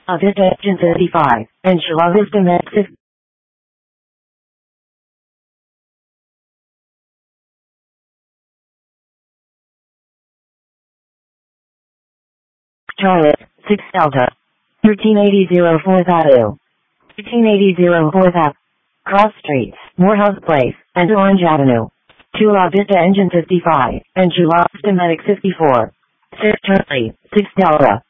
Vista Engine 55, and Chula Vista Med 50. Charlotte, 6 Delta. 1380 Avenue. 1380 Cross Streets, Morehouse Place, and Orange Avenue. Chula Vista Engine 55, and Chula Vista Medic 54. 6 Charlie, 6 Delta.